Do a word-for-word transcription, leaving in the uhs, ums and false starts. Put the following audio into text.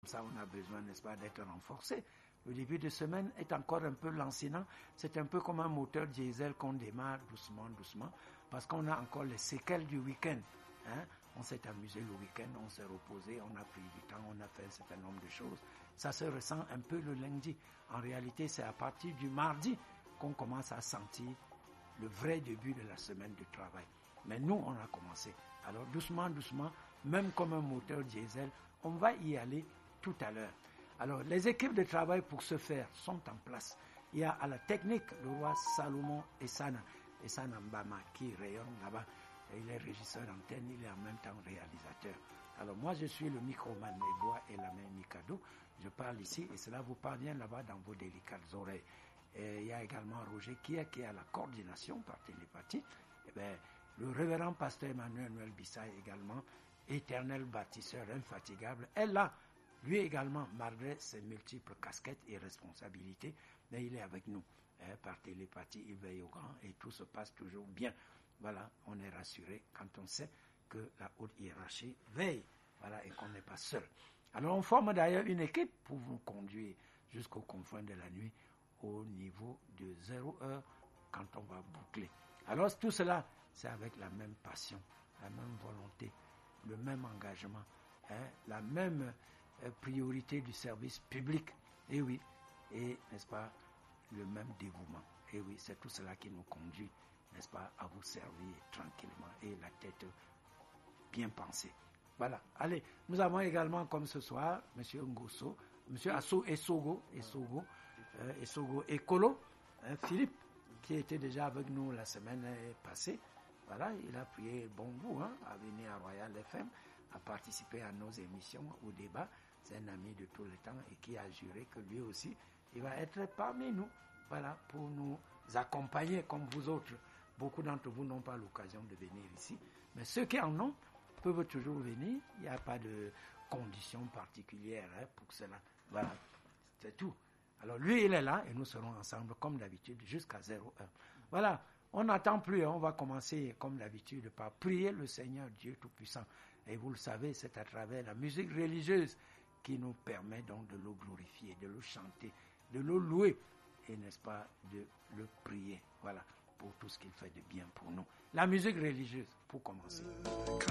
ça, on a besoin, n'est-ce pas, d'être renforcé. Le début de semaine est encore un peu lancinant. C'est un peu comme un moteur diesel qu'on démarre doucement, doucement, parce qu'on a encore les séquelles du week-end. Hein? On s'est amusé le week-end, on s'est reposé, on a pris du temps, on a fait un certain nombre de choses. Ça se ressent un peu le lundi. En réalité, c'est à partir du mardi qu'on commence à sentir le vrai début de la semaine de travail. Mais nous, on a commencé. Alors doucement, doucement, même comme un moteur diesel, on va y aller tout à l'heure. Alors, les équipes de travail pour ce faire sont en place. Il y a à la technique le roi Salomon Essana, Essana Mbama, qui rayonne là-bas. Il est régisseur d'antenne, il est en même temps réalisateur. Alors moi, je suis le microman Eboa et la main Mikado. Je parle ici et cela vous parvient là-bas dans vos délicates oreilles. Et il y a également Roger qui est, qui est à la coordination par télépathie. Et bien, le révérend pasteur Emmanuel Noël Bissay également, éternel bâtisseur infatigable, est là. Lui également, malgré ses multiples casquettes et responsabilités, mais il est avec nous. Hein, par télépathie, il veille au grand et tout se passe toujours bien. Voilà, on est rassuré quand on sait que la haute hiérarchie veille, voilà, et qu'on n'est pas seul. Alors on forme d'ailleurs une équipe pour vous conduire jusqu'aux confins de la nuit au niveau de zéro heure quand on va boucler. Alors tout cela, c'est avec la même passion, la même volonté, le même engagement, hein, la même euh, priorité du service public. Et oui, et n'est-ce pas, le même dévouement. Et oui, c'est tout cela qui nous conduit, n'est-ce pas, à vous servir tranquillement et la tête bien pensée. Voilà. Allez, nous avons également, comme ce soir, M. Ngosso, M. Asso Essogo, Essogo, euh, Essogo Ekolo, hein, Philippe, qui était déjà avec nous la semaine passée. Voilà, il a pris bon goût hein, à venir à Royal F M, à participer à nos émissions, au débat. C'est un ami de tout le temps et qui a juré que lui aussi, il va être parmi nous, voilà, pour nous accompagner comme vous autres. Beaucoup d'entre vous n'ont pas l'occasion de venir ici, mais ceux qui en ont peuvent toujours venir. Il n'y a pas de conditions particulières hein, pour cela. Voilà, c'est tout. Alors lui, il est là et nous serons ensemble comme d'habitude jusqu'à zéro heure. Voilà, on n'attend plus, hein, on va commencer comme d'habitude par prier le Seigneur Dieu Tout-Puissant. Et vous le savez, c'est à travers la musique religieuse qui nous permet donc de le glorifier, de le chanter, de le louer et n'est-ce pas, de le prier. Voilà, pour tout ce qu'il fait de bien pour nous. La musique religieuse, pour commencer.